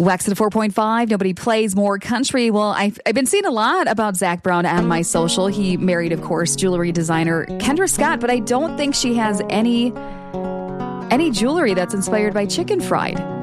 Wax at a 4.5. Nobody plays more country. Well, I've been seeing a lot about Zach Brown on my social. He married, of course, jewelry designer Kendra Scott, but I don't think she has any jewelry that's inspired by chicken fried.